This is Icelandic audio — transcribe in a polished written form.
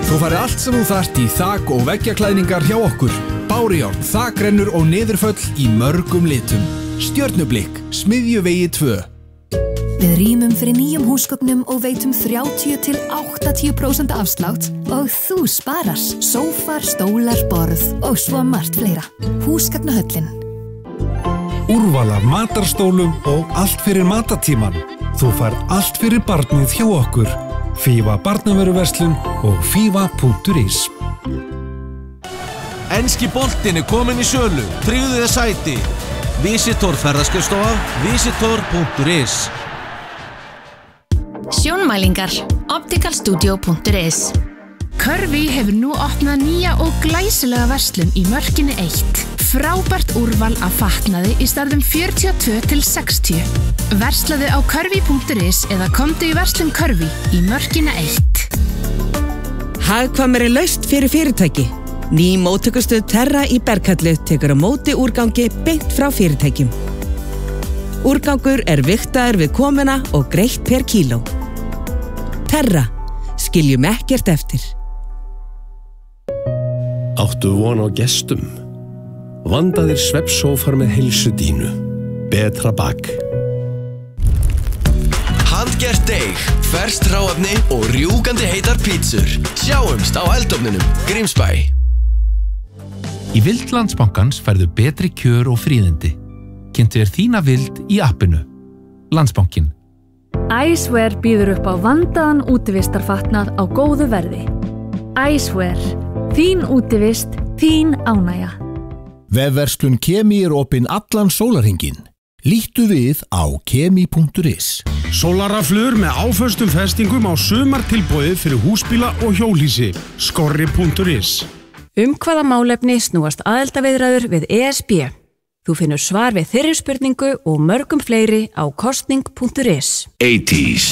Þú farið allt sem þú þarft í þak- og veggjaklæðningar hjá okkur. Bárujárn, þakrennur og niðurföll í mörgum litum. Stjörnublikk, Smiðjuvegi 2. Við rýmum fyrir nýjum húsgögnum og veitum 30 til 80% afslátt og þú sparar. Sófar, stólar, borð og svo margt fleira. Húsgagnahöllin. Úrval af matarstólum og allt fyrir matatíman. Þú fær allt fyrir barnið hjá okkur. Fífa barnavöruverslun og fífa.is. Enski boltinn kominn í sölu. Tryggðu þið sæti. Visitor ferðaskrifstofa, visitor.is. Sjónmælingar, opticalstudio.is. Körfi hefur nú opnað nýja og glæsilega verslun í Mörkinni 1. Frábært úrval af fatnaði í stærðum 42 til 60. Verslaðu á körfi.is eða komdu í verslun Körfi í Mörkinni 1. Hagkvæmari lausn fyrir fyrirtæki. Ný móttökustöð Terra í Berghellu tekur á móti úrgangi beint frá fyrirtækjum. Úrgangur vigtaður við komuna og greitt per kíló. Terra, skiljum ekkert eftir. Áttu von á gestum? Vandaðir svefnsófar með heilsudínu. Betra bak. Handgert deig, ferskt hráefni og rjúkandi heitar pítsur. Sjáumst á eldofninum, Grímsbæ. Í vild Landsbankans færðu betri kjör og fríðindi. Kynntu þína vild í appinu. Landsbankinn. Icewear býður upp á vandaðan útivistarfatnað á góðu verði. Icewear. Þín útivist, þín ánægja. Vefverslun Kemi opinn allan sólarhringinn. Líttu við á kemi.is. Sólarraflur með áföstum festingum á sumartilboði fyrir húsbíla og hjólhýsi. Skorri.is. Hvaða málefni snúast aðildarviðræður við ESB? Þú finnur svar við þeirri spurningu og mörgum fleiri á kosning.is. 80s.